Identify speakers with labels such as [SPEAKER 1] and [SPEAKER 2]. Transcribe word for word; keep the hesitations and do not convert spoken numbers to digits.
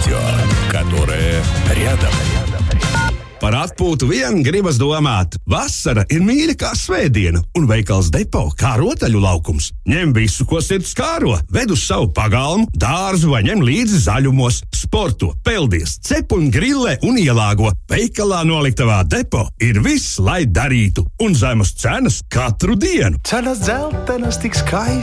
[SPEAKER 1] радио, которое рядом. Par atpūtu vien gribas domāt. Vasara ir mīļa kā svētdiena, un veikals Depo kā rotaļu laukums. Ņem visu, ko sirds kāro, ved uz savu pagalmu, dārzu vai ņem līdzi zaļumos. Sporto, peldies, cep un grillē un ielāgo. Veikalā noliktavā Depo ir viss, lai darītu, un zemes cenas katru dienu.
[SPEAKER 2] Cenas dzeltenas tik skaisti.